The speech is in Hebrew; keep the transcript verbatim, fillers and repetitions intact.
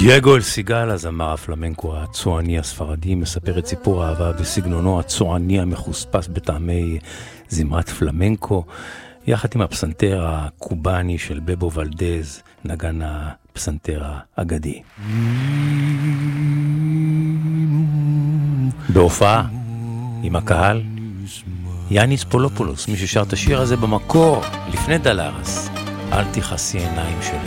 דייגו אלסיגל, הזמר הפלמנקו הצועני הספרדי, מספר את סיפור האהבה בסגנונו הצועני המחוספס בטעמי זמרת פלמנקו, יחד עם הפסנתר הקובני של בבו ולדז, נגן הפסנתר האגדי. בהופעה עם הקהל, יאניס פולופולוס, מי ששר את השיר הזה במקור לפני דלרס, אל תכסי עיניים שלי.